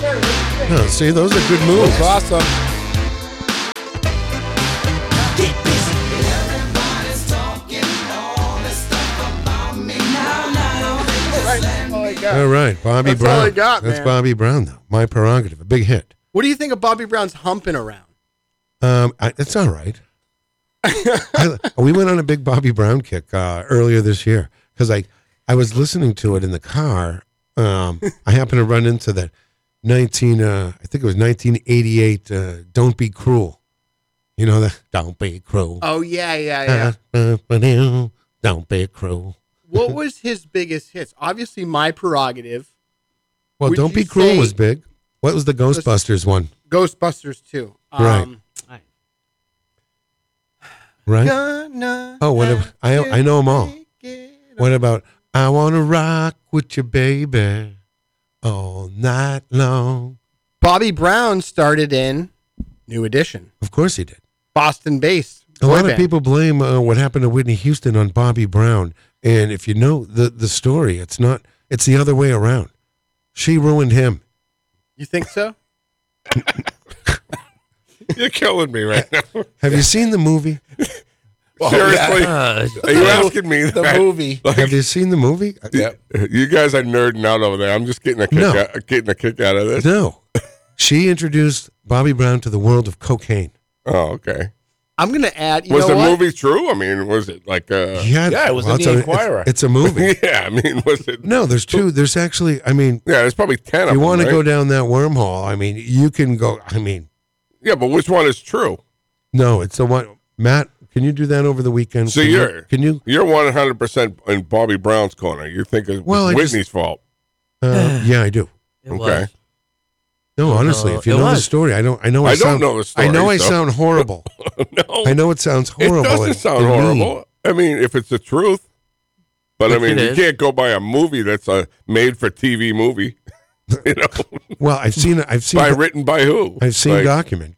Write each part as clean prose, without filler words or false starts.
Oh, see, those are good moves. That's awesome. All right, Bobby That's Brown. all I got, That's man. Bobby Brown, though. My Prerogative, a big hit. What do you think of Bobby Brown's Humping Around? It's all right. We went on a big Bobby Brown kick earlier this year because I was listening to it in the car. I happened to run into that I think it was 1988. Don't Be Cruel. You know that? Don't be cruel. Oh, yeah. Don't be cruel. What was his biggest hits? Obviously, My Prerogative. Well, Would Don't you Be Cruel say- was big. What was the Ghostbusters one? Ghostbusters 2. Right. Right? Gonna Oh, what? I know them all. take it What about I Wanna Rock with You, Baby, all night long? Bobby Brown started in New Edition, Of course he did. Boston-based. A boy lot of band. people blame what happened to Whitney Houston on Bobby Brown. And if you know the story, it's the other way around. She ruined him. You think so? You're killing me right now. Have you seen the movie? Seriously? Are you asking me The that? movie. Have you seen the movie? Yeah. You guys are nerding out over there. I'm just getting a kick out of this. No. She introduced Bobby Brown to the world of cocaine. Oh, okay. I'm going to add, you Was know the what? movie true? I mean, was it like Yeah, it was in it's the a- Inquirer. It's a movie. yeah, I mean, was it? No, there's two. There's actually, I mean, Yeah, there's probably 10 of you them, want to right? go down that wormhole. I mean, you can go. I mean, Yeah, but which one is true? no, it's the one. Matt, can you do that over the weekend? So Can you? You're 100% in Bobby Brown's corner. You think it's Well, I Whitney's fault. Yeah, I do. It Okay. was. No, honestly, if you it know the was. story, I don't. I know. I don't sound, know the story, I know I so- sound horrible. No, I know it sounds horrible. it doesn't and- sound and mean. horrible. I mean, if it's the truth. But I Yes, mean, it you is. can't go by a movie that's a made-for-TV movie. You know, Well, I've seen. written by who? I've seen Like, document.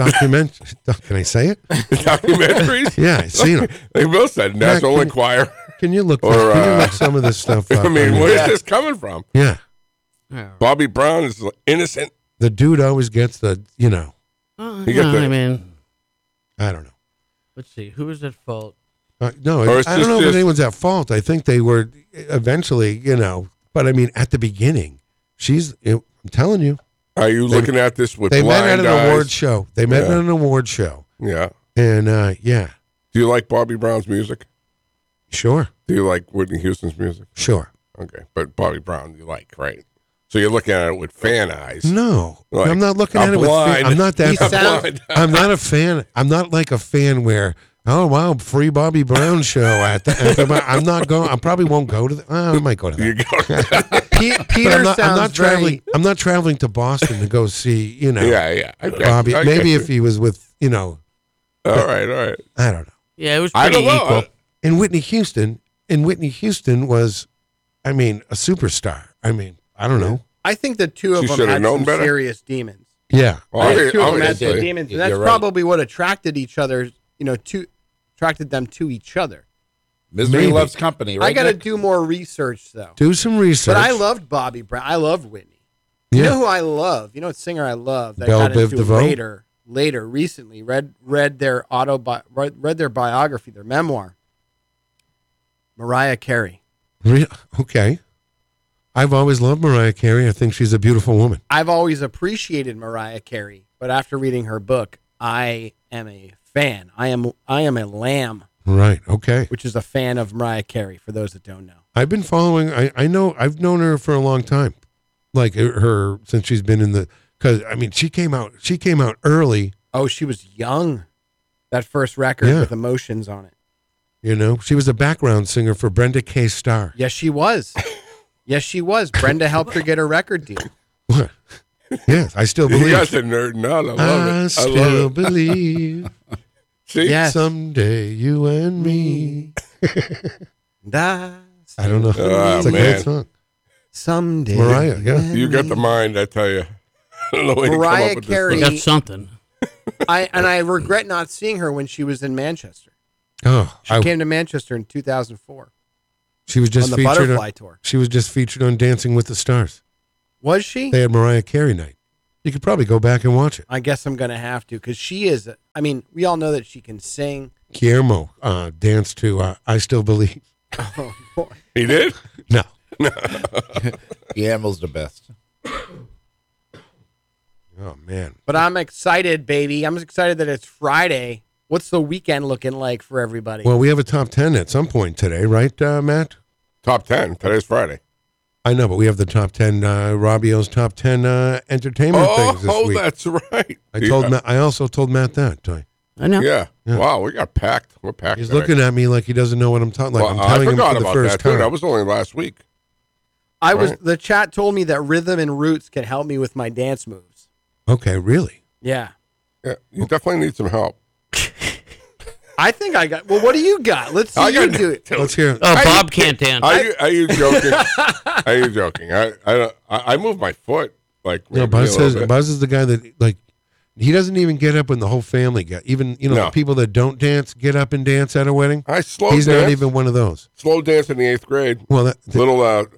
Can I say it? documentaries. Yeah, I've seen them. They both said National can- Enquirer. Can you look? Or, can you look some of this stuff up? I mean, where's this coming from? yeah, Bobby Brown is innocent. the dude always gets the. You know, You get the- I mean, I don't know. let's see. Who is at fault? No, Or it's I don't know just- if anyone's at fault. I think they were eventually, you know. But I mean, at the beginning, I'm telling you, Are you looking at this with they met at blind an eyes? award show. They met Yeah. at an award show, Yeah. and yeah, Do you like Bobby Brown's music? sure, Do you like Whitney Houston's music? sure. Okay, but Bobby Brown you like, right? So you're looking at it with fan eyes. No, Like, I'm not looking I'm at it with. blind. I'm not that. He sounds- I'm not a fan. I'm not like a fan where. Oh wow! Free Bobby Brown show at the. I'm not going. I probably won't go to. I might go to that. You go. But Peter I'm not, sounds traveling. very... I'm not traveling to Boston to go see. You know, yeah. I get Bobby. you. I Maybe get if he was with. You know, you. All right. I don't know. Yeah, it was I pretty don't know. equal. And Whitney Houston was, I mean, a superstar. I mean, I don't know. I think the two of She them should have had known some better. serious demons. Yeah. I think the two of them had Obviously. some demons, and You're that's right. probably what attracted each other, you know, attracted them to each other. Misery Maybe. loves company, right? I got to Nick? do more research, though. Do some research. But I loved Bobby Brown. I loved Whitney. You Yeah. know who I love? You know what singer I love that Belle got Biv into DeVoe? later, recently, read their read their biography, their memoir. Mariah Carey. Okay. I've always loved Mariah Carey. I think she's a beautiful woman. I've always appreciated Mariah Carey, but after reading her book, I am a fan. I am a lamb, Right. Okay. which is a fan of Mariah Carey, for those that don't know. I've been following. I know. I've known her for a long time. Like her since she's been in the. Because I mean, she came out early. Oh, she was young. That first record Yeah. with Emotions on it. You know, she was a background singer for Brenda K. Starr. Yes, she was. Yes, she was. Brenda helped her get a record deal. What? Yes, I still You believe. guys are nerding out. I love I it. I still love it. believe See? Yes. someday you and me. I don't know. Oh, It's a man. great song. Someday. Mariah, yeah. You got the mind, I tell you. I don't know where you come Mariah up with this Carey- stuff. That's something. I regret not seeing her when she was in Manchester. Oh, She came to Manchester in 2004 she was just on the featured. Butterfly Tour. She was just featured on Dancing with the Stars. Was she? They had Mariah Carey night. You could probably go back and watch it. I guess I'm going to have to because she is. I mean, we all know that she can sing. Guillermo danced to "I Still Believe." Oh, boy. He did? No, Guillermo's the best. oh man. But I'm excited, baby. I'm excited that it's Friday. What's the weekend looking like for everybody? Well, we have a top 10 at some point today, right, Matt? Top 10. Today's Friday. I know, but we have the top 10, Robbio's top 10 entertainment things this week. That's right. I also told Matt that. I know. Yeah. Yeah. Wow, we got packed. We're packed. He's today. looking at me like he doesn't know what I'm talking. Like Well, I'm telling I him forgot for the about first that, too. time. That was only last week. the right. chat told me that Rhythm and Roots can help me with my dance moves. Okay, really? Yeah. Yeah, you definitely need some help. I think I got. Well, what do you got? Let's see you do it. Let's hear it. Oh, Bob can't dance. Are you joking? Are you joking? I move my foot like No, maybe Buzz a little says bit. Buzz is the guy that like he doesn't even get up when the whole family get. Even No. the people that don't dance get up and dance at a wedding. I slow He's dance. not even one of those. Slow dance in the 8th grade. Well, Little,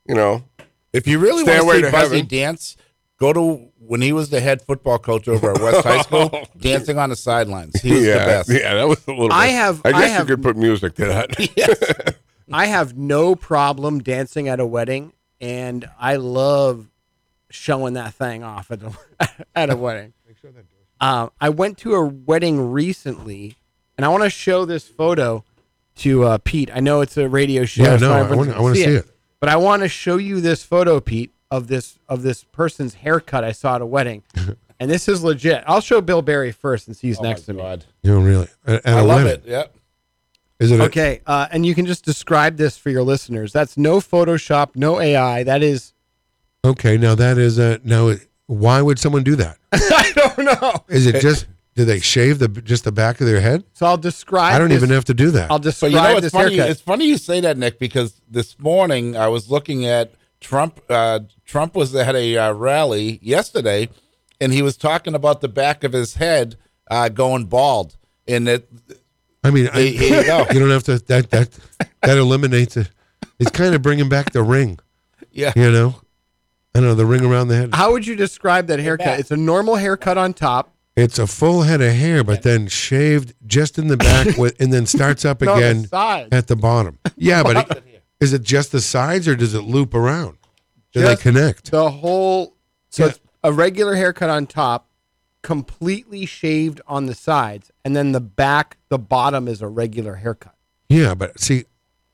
If you really want Stairway to to see Buzzy Heaven. dance, go to when he was the head football coach over at West High School, dancing on the sidelines. He was the best. Yeah, that was a little. I bit. have- I I guess have- you could put music to that. Yes. I have no problem dancing at a wedding, and I love showing that thing off at a wedding. I went to a wedding recently, and I want to show this photo to Pete. I know it's a radio show. Yeah, so no, I everyone's want gonna to see it. But I want to show you this photo, Pete, of this person's haircut I saw at a wedding, and this is legit. I'll show Bill Berry first since he's next to me. God. You know, really at I a love wedding. it. Yep. Is it Okay, and you can just describe this for your listeners. That's no Photoshop, no AI. That is, okay? Now that is now. Why would someone do that? I don't know. Is it just do they shave just the back of their head? So I'll describe. I don't this- even have to do that. I'll But describe you know, it's this funny. haircut. It's funny you say that, Nick, because this morning I was looking at Trump. Trump was at a rally yesterday, and he was talking about the back of his head going bald, and it. I mean, Here you go. you don't have to. That eliminates it. It's kind of bringing back the ring. Yeah. You know, I don't know the ring around the head. How would you describe that haircut? back. It's a normal haircut on top. It's a full head of hair, but then shaved just in the back, and then starts up No, the again sides. at the bottom. Yeah, but is it just the sides, or does it loop around? Do Just they connect? The whole. So Yeah. it's a regular haircut on top, completely shaved on the sides, and then the back, the bottom is a regular haircut. Yeah, but see,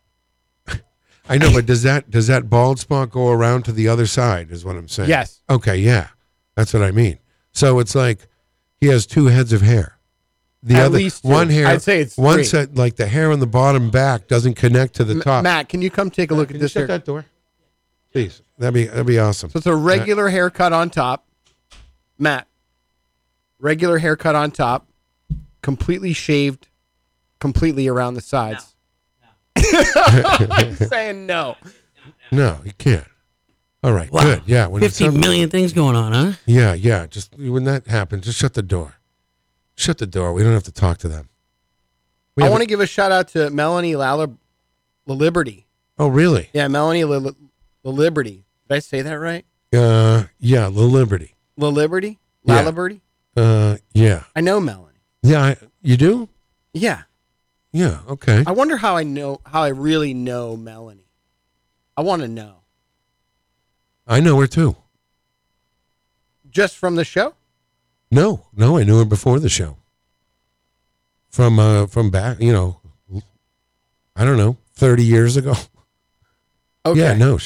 I know, but does that bald spot go around to the other side? Is what I'm saying. Yes. Okay. Yeah, that's what I mean. So it's like he has two heads of hair. The At other least two. one hair. I'd say it's one three. set, like the hair on the bottom back doesn't connect to the top. Matt, can you come take a look Can at you this shut haircut? that door, please? That'd be awesome. So it's a regular haircut on top. Matt, regular haircut on top, completely shaved, completely around the sides. I'm saying no. No, you can't. All right, Wow. good. Yeah, when it's 50 million things going on, huh? Yeah. Just when that happens, just shut the door. Shut the door. We don't have to talk to them. We I have- want to give a shout out to Melanie LaLiberty. Oh, really? Yeah, Melanie LaLiberty. Did I say that right? Yeah, the Liberty. LaLiberty? Yeah. LaLiberty? Yeah. I know Melanie. Yeah, you do? Yeah. Yeah, okay. I wonder how I really know Melanie. I want to know. I know her too. Just from the show? No, I knew her before the show. From back, I don't know, 30 years ago. Okay. Yeah, no,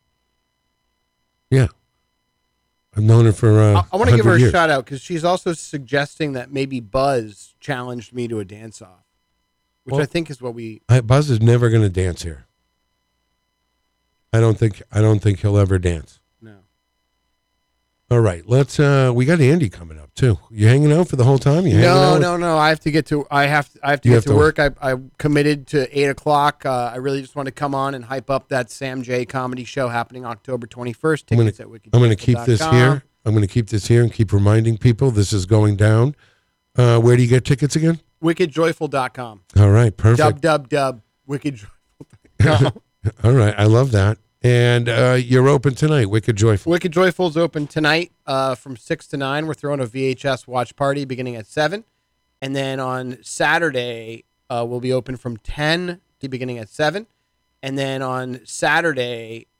yeah. I've known her for I want to give her a years. shout out because she's also suggesting that maybe Buzz challenged me to a dance off, which Well- I think is what we. Buzz is never going to dance here. I don't think he'll ever dance. No. All right, let's. We got Andy coming up too. You hanging out for the whole time? You hanging out? No. I have to get to. I have to You get have to to- work. I committed to 8:00. I really just want to come on and hype up that Sam J comedy show happening October 21st. I'm Tickets gonna- at I'm going to keep this here. I'm going to keep this here and keep reminding people this is going down. Where do you get tickets again? WickedJoyful.com. All right, perfect. Dub. WickedJoyful.com. All right, I love that. And you're open tonight, Wicked Joyful. Wicked Joyful's open tonight from 6 to 9. We're throwing a VHS watch party beginning at 7. And then on Saturday, we'll be open from 10 to beginning at 7. And then on Saturday,